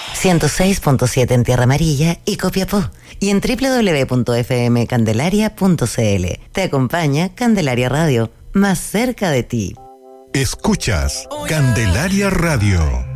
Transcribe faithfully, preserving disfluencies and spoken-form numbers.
ciento seis punto siete en Tierra Amarilla y Copiapó. Y en doble u doble u doble u punto f m candelaria punto c l. Te acompaña Candelaria Radio, más cerca de ti. Escuchas Candelaria Radio.